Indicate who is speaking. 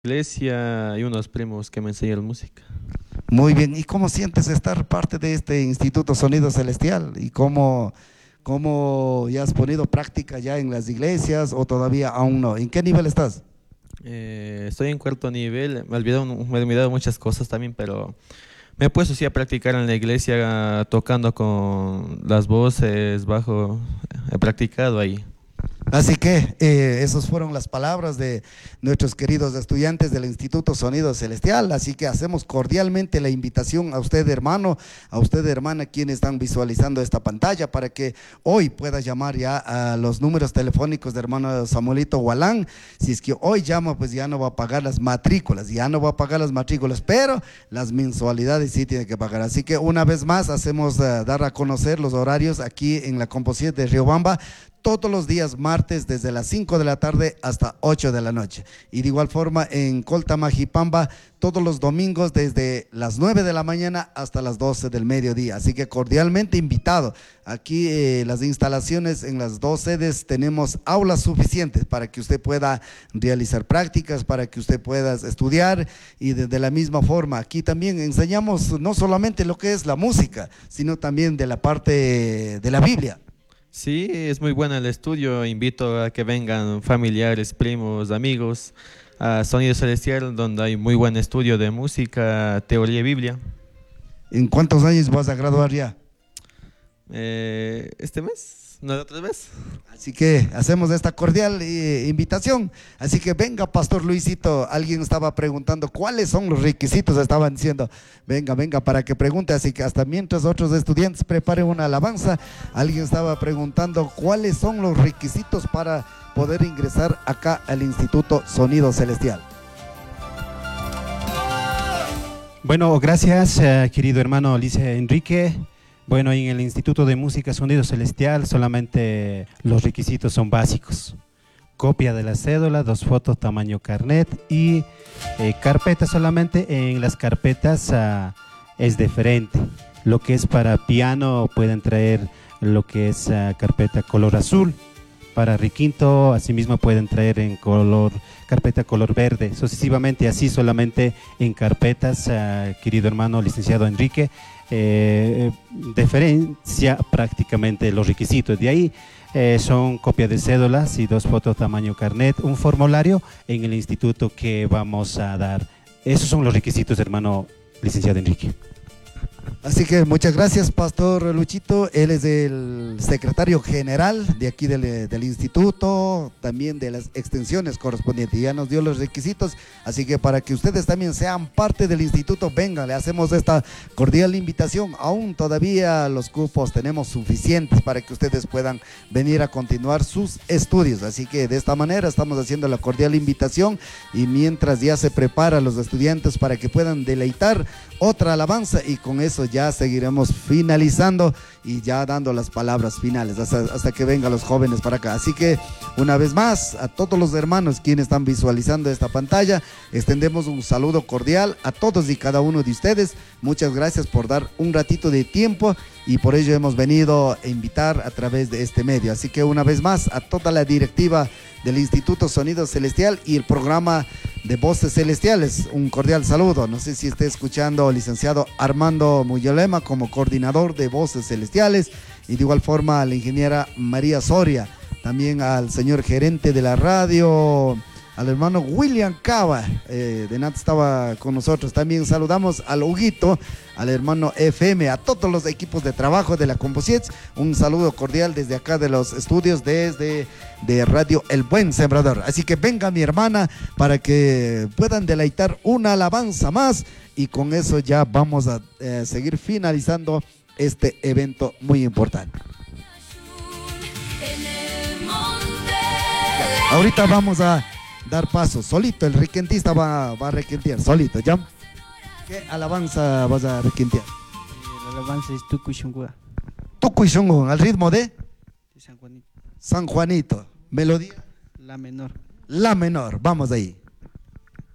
Speaker 1: Iglesia y unos primos que me enseñan música.
Speaker 2: Muy bien, ¿y cómo sientes estar parte de este Instituto Sonido Celestial? ¿Y cómo ya has ponido práctica ya en las iglesias o todavía aún no? ¿En qué nivel estás?
Speaker 1: Estoy en cuarto nivel, me he olvidado muchas cosas también, pero me he puesto sí a practicar en la iglesia tocando con las voces, bajo, he practicado ahí.
Speaker 2: Así que esas fueron las palabras de nuestros queridos estudiantes del Instituto Sonido Celestial. Así que hacemos cordialmente la invitación a usted, hermano, a usted, hermana, quienes están visualizando esta pantalla, para que hoy pueda llamar ya a los números telefónicos de hermano Samuelito Gualán. Si es que hoy llama, pues ya no va a pagar las matrículas, pero las mensualidades sí tiene que pagar. Así que una vez más hacemos dar a conocer los horarios aquí en la Composite de Riobamba, todos los días martes desde las 5 de la tarde hasta 8 de la noche. Y de igual forma en Coltamajipamba todos los domingos desde las 9 de la mañana hasta las 12 del mediodía. Así que cordialmente invitado. Aquí las instalaciones en las dos sedes tenemos aulas suficientes para que usted pueda realizar prácticas, para que usted pueda estudiar, y de la misma forma aquí también enseñamos no solamente lo que es la música, sino también de la parte de la Biblia.
Speaker 1: Sí, es muy bueno el estudio, invito a que vengan familiares, primos, amigos a Sonido Celestial, donde hay muy buen estudio de música, teoría y Biblia.
Speaker 2: ¿En cuántos años vas a graduar ya?
Speaker 1: Este mes, no la otra vez.
Speaker 2: Así que hacemos esta cordial invitación. Así que venga, Pastor Luisito. Alguien estaba preguntando cuáles son los requisitos, estaban diciendo, venga, para que pregunte. Así que hasta mientras otros estudiantes preparen una alabanza, alguien estaba preguntando cuáles son los requisitos para poder ingresar acá al Instituto Sonido Celestial.
Speaker 3: Bueno, gracias, querido hermano Lice Enrique. Bueno, en el Instituto de Música Sonido Celestial solamente los requisitos son básicos: copia de la cédula, 2 fotos tamaño carnet y carpeta. Solamente en las carpetas es diferente. Lo que es para piano pueden traer lo que es carpeta color azul. Para requinto asimismo pueden traer en carpeta color verde, sucesivamente así. Solamente en carpetas, querido hermano licenciado Enrique, diferencia prácticamente los requisitos. De ahí son copia de cédulas y 2 fotos tamaño carnet, un formulario en el instituto que vamos a dar. Esos son los requisitos, hermano licenciado Enrique.
Speaker 2: Así que muchas gracias, Pastor Luchito. Él es el secretario general de aquí del instituto, también de las extensiones correspondientes. Ya nos dio los requisitos, así que para que ustedes también sean parte del instituto, vengan, le hacemos esta cordial invitación. Aún todavía los cupos tenemos suficientes para que ustedes puedan venir a continuar sus estudios. Así que de esta manera estamos haciendo la cordial invitación, y mientras ya se preparan los estudiantes para que puedan deleitar otra alabanza, y con eso ya seguiremos finalizando y ya dando las palabras finales hasta que vengan los jóvenes para acá. Así que una vez más, a todos los hermanos quienes están visualizando esta pantalla, extendemos un saludo cordial a todos y cada uno de ustedes. Muchas gracias por dar un ratito de tiempo, y por ello hemos venido a invitar a través de este medio. Así que una vez más, a toda la directiva del Instituto Sonido Celestial y el programa de Voces Celestiales, un cordial saludo. No sé si esté escuchando al licenciado Armando Muyolema como coordinador de Voces Celestiales, y de igual forma a la ingeniera María Soria, también al señor gerente de la radio, al hermano William Cava, de Nat estaba con nosotros. También saludamos al Huguito, al hermano FM, a todos los equipos de trabajo de la Composite. Un saludo cordial desde acá de los estudios de Radio El Buen Sembrador. Así que venga, mi hermana, para que puedan deleitar una alabanza más, y con eso ya vamos a seguir finalizando este evento muy importante. Ahorita vamos a dar paso, solito el requentista va a requentear, solito, ¿ya? ¿Qué alabanza vas a requentear?
Speaker 4: La alabanza es Tucushungua.
Speaker 2: Tucuishungun, al ritmo de
Speaker 4: De San Juanito.
Speaker 2: San Juanito. Melodía
Speaker 4: La menor.
Speaker 2: la menor, vamos ahí.